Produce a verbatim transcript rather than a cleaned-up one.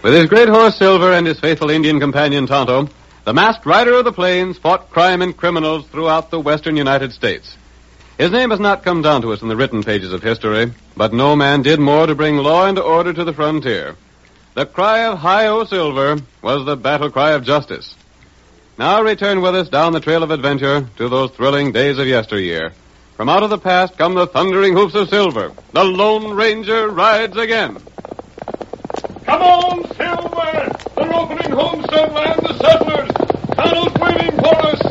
With his great horse Silver and his faithful Indian companion Tonto, the masked rider of the plains fought crime and criminals throughout the western United States. His name has not come down to us in the written pages of history, but no man did more to bring law and order to the frontier. The cry of Hi-Yo Silver was the battle cry of justice. Now return with us down the trail of adventure to those thrilling days of yesteryear. From out of the past come the thundering hoofs of Silver. The Lone Ranger rides again. Come on, Silver! They're opening Homestead Land, the settlers! Tonto's waiting for us!